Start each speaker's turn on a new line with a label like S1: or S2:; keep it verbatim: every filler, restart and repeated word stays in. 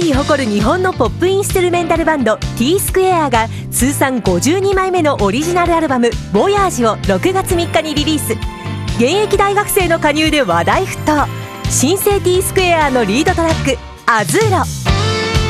S1: に誇る日本のポップインストゥルメンタルバンド T スクエアが通算ごじゅうにまいめのオリジナルアルバム「ボヤージ」をろくがつみっかにリリース。現役大学生の加入で話題沸騰。新生 T スクエアのリードトラック「アズーロ」。